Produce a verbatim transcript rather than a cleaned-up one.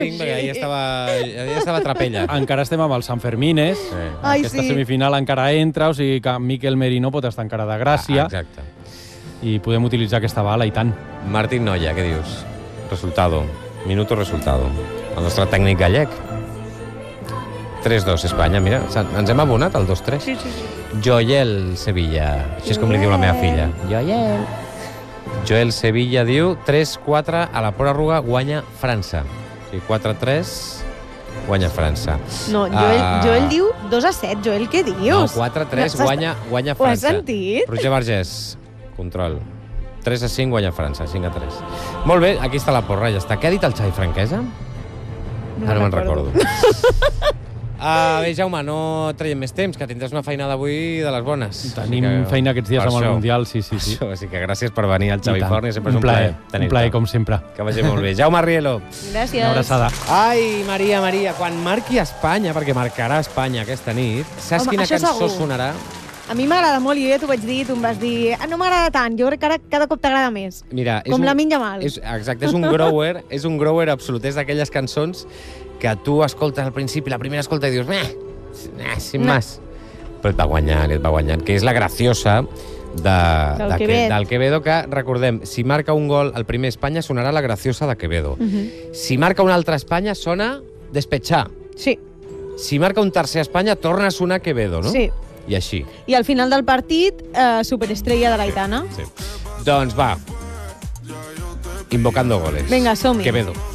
perquè ahir estava, ahir estava trapella. Encara estem amb els Sanfermines. Sí. Ai, Aquesta sí. semifinal encara entra, o sigui que Miquel Merino pot estar encara de gràcia. Ah, exacte. I podem utilitzar aquesta bala, i tant. Martín Noya, què dius? Resultado. Minuto resultado. El nostre tècnic gallec. tres dos Espanya, mira, ens hem abonat al dos tres. Sí, sí, sí. Joel Sevilla, així és com li diu la meva filla. Joel. Joel Sevilla diu tres quatre a la pròrroga, guanya França. O sigui, quatre tres, guanya França. No, Joel, Ah. Joel diu dos a set. Joel, què dius? No, quatre tres, No, guanya, guanya Ho has França. sentit? Roger Vergés, control. tres a cinc, guanya França, cinc a tres. Molt bé, aquí està la porra, ja està. Què ha dit el Xavi Franquesa? No Ara me'n recordo. recordo. Uh, bé, Jaume, no traiem més temps, que tindràs una feina d'avui de les bones. Tenim Així que, feina aquests dies per amb el això, Mundial, sí, sí, sí. per Això, així que gràcies per venir al Xavi I tant. Forni, sempre és un un plaer, plaer tenir-te. un plaer, com sempre. Que vagi molt bé. Jaume Rielo. Gràcies. Una abraçada. Ai, Maria, Maria, quan marqui Espanya, perquè marcarà Espanya aquesta nit, saps Home, quina això cançó segur. sonarà? A mi m'agrada molt, jo ja t'ho vaig dir, tu em vas dir ah, no m'agrada tant, jo crec que ara cada cop t'agrada més. Mira, és Com un, la Minja Mal. És, exacte, és un grower, és un grower absolut, és d'aquelles cançons que tu escoltes al principi, la primera escolta i dius, eh, eh sin No. más. Però et va guanyant, et va guanyant, que és la graciosa de, Del de, Quevedo. del Quevedo, que, recordem, si marca un gol el primer Espanya, sonarà la graciosa de Quevedo. Uh -huh. Si marca un altre Espanya, sona Despechar. Sí, Si marca un tercer Espanya, torna a sonar Quevedo, no? sí. I així. I al final del partit, eh, superestrella de l'Aitana. Sí. Doncs va, invocando goles. Vinga, som-hi. Quevedo.